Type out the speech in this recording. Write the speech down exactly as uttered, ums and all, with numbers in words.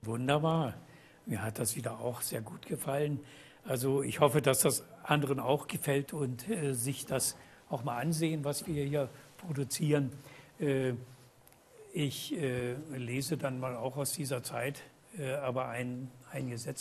Wunderbar. Mir hat das wieder auch sehr gut gefallen. Also ich hoffe, dass das anderen auch gefällt und äh, sich das auch mal ansehen, was wir hier produzieren. Äh, ich äh, lese dann mal auch aus dieser Zeit, äh, aber ein, ein Gesetz